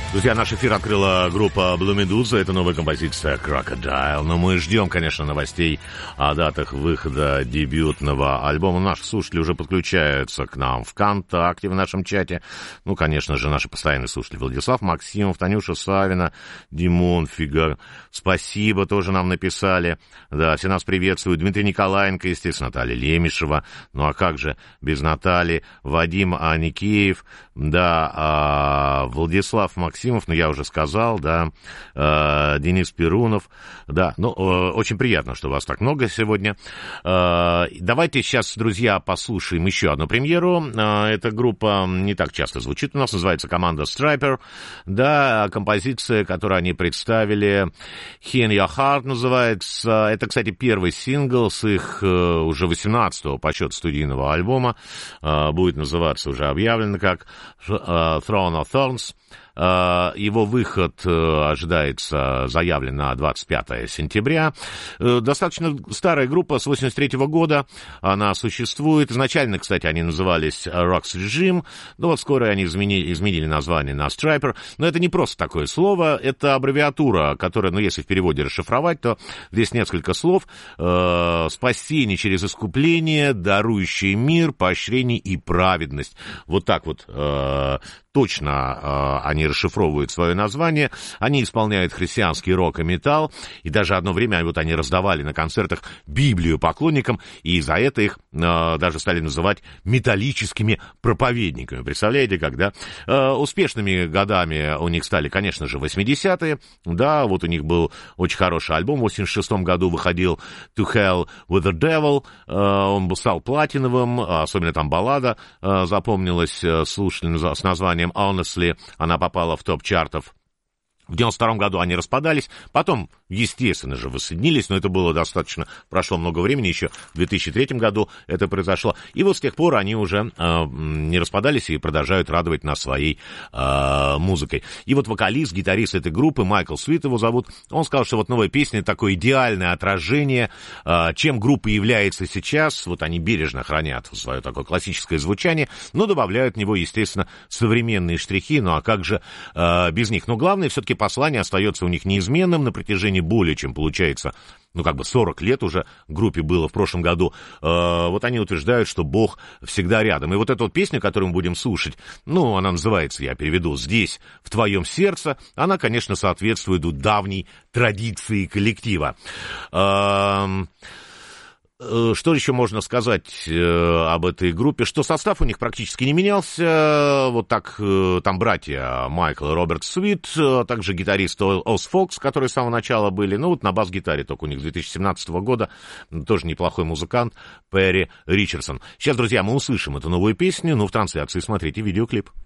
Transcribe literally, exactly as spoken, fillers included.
Друзья, наш эфир открыла группа Blue Medusa. Это новая композиция Crocodile. Но мы ждем, конечно, новостей о датах выхода дебютного альбома. Наши слушатели уже подключаются к нам ВКонтакте, в нашем чате. Ну, конечно же, наши постоянные слушатели Владислав Максимов, Танюша Савина, Димон Фигар. Спасибо, тоже нам написали. Да, все нас приветствуют. Дмитрий Николаенко, естественно, Наталья Лемешева. Ну, а как же без Натальи? Вадим Аникеев, да, а, Владислав Максимов. Ну, я уже сказал, да, э, Денис Перунов, да, ну, э, очень приятно, что вас так много сегодня. Э, давайте сейчас, друзья, послушаем еще одну премьеру. Э, эта группа не так часто звучит у нас, называется команда Striper, да, композиция, которую они представили, Hear Your Heart называется. Это, кстати, первый сингл с их э, уже восемнадцатого по счету студийного альбома, э, будет называться, уже объявлено как э, Throne of Thorns. Его выход ожидается, заявлен на двадцать пятое сентября. Достаточно старая группа, с восемьдесят третьего года она существует. Изначально, кстати, они назывались Rocks Regime, но вот скоро они изменили, изменили название на Striper. Но это не просто такое слово, это аббревиатура, которая, ну, если в переводе расшифровать, то здесь несколько слов. Спасение через искупление, дарующий мир, поощрение и праведность. Вот так вот точно они расшифровывают свое название, они исполняют христианский рок и металл, и даже одно время вот они раздавали на концертах Библию поклонникам, и за это их э, даже стали называть металлическими проповедниками. Представляете, когда э, успешными годами у них стали, конечно же, восьмидесятые, да, вот у них был очень хороший альбом, в восемьдесят шестом году выходил To Hell with the Devil, э, он стал платиновым, особенно там баллада э, запомнилась э, слушателям с названием Honestly, она попала в топ чартов. В девяносто втором году они распадались, потом, естественно же, воссоединились, но это было достаточно, прошло много времени, еще в две тысячи третьем году это произошло, и вот с тех пор они уже э, не распадались и продолжают радовать нас своей э, музыкой. И вот вокалист, гитарист этой группы, Майкл Свит его зовут, он сказал, что вот новая песня такое идеальное отражение, э, чем группа является сейчас, вот они бережно хранят свое такое классическое звучание, но добавляют в него, естественно, современные штрихи, ну а как же э, без них? Но главное, все-таки послание остается у них неизменным на протяжении более чем, получается, ну, как бы сорок лет уже группе было в прошлом году. Э, вот они утверждают, что Бог всегда рядом. И вот эта вот песня, которую мы будем слушать, ну, она называется, я переведу, «Здесь, в твоем сердце», она, конечно, соответствует давней традиции коллектива. Э, Что еще можно сказать э, об этой группе? Что состав у них практически не менялся. Вот так, э, там братья Майкл и Роберт Свит, а также гитарист Оз Фокс, которые с самого начала были. Ну вот на бас-гитаре только у них с две тысячи семнадцатого года тоже неплохой музыкант Перри Ричардсон. Сейчас, друзья, мы услышим эту новую песню, ну в трансляции смотрите видеоклип.